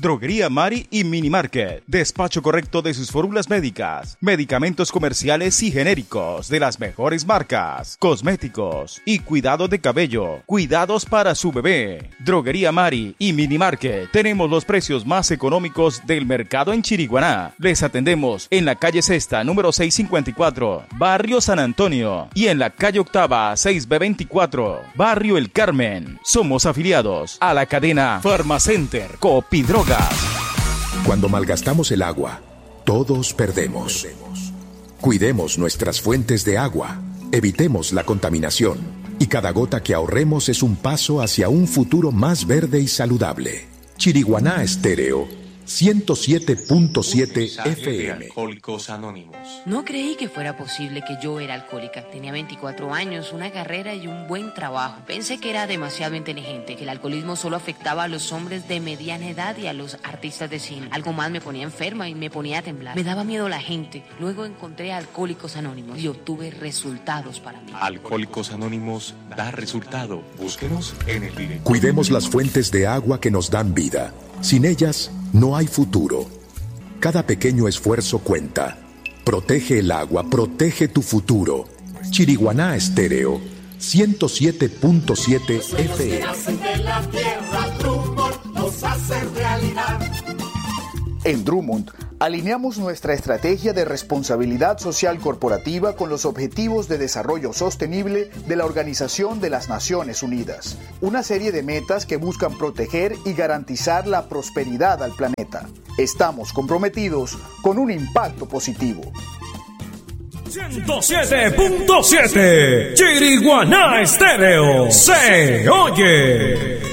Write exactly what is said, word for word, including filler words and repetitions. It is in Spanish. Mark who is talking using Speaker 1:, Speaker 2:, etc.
Speaker 1: Droguería Mari y Mini Market. Despacho correcto de sus fórmulas médicas, medicamentos comerciales y genéricos de las mejores marcas, cosméticos y cuidado de cabello, cuidados para su bebé. Droguería Mari y Mini Market. Tenemos los precios más económicos del mercado en Chiriguaná. Les atendemos en la calle Sexta, número seiscientos cincuenta y cuatro, Barrio San Antonio, y en la calle Octava, seis B veinticuatro, Barrio El Carmen. Somos afiliados a la cadena Farmacenter Copidrogas.
Speaker 2: Cuando malgastamos el agua, todos perdemos. Cuidemos nuestras fuentes de agua, evitemos la contaminación, y cada gota que ahorremos es un paso hacia un futuro más verde y saludable. Chiriguaná Estéreo ciento siete punto siete F M.
Speaker 3: Alcohólicos Anónimos.
Speaker 4: No creí que fuera posible que yo era alcohólica. Tenía veinticuatro años, una carrera y un buen trabajo. Pensé que era demasiado inteligente, que el alcoholismo solo afectaba a los hombres de mediana edad y a los artistas de cine. Algo más me ponía enferma y me ponía a temblar. Me daba miedo la gente. Luego encontré a Alcohólicos Anónimos y obtuve resultados para mí.
Speaker 3: Alcohólicos Anónimos da resultado. Búsquenos en el directorio.
Speaker 2: Cuidemos las fuentes de agua que nos dan vida. Sin ellas, no hay futuro. Cada pequeño esfuerzo cuenta. Protege el agua, protege tu futuro. Chiriguaná Estéreo ciento siete punto siete F M.
Speaker 5: En Drummond, alineamos nuestra estrategia de responsabilidad social corporativa con los Objetivos de Desarrollo Sostenible de la Organización de las Naciones Unidas, una serie de metas que buscan proteger y garantizar la prosperidad al planeta. Estamos comprometidos con un impacto positivo.
Speaker 6: ciento siete punto siete Chiriguaná Estéreo se oye.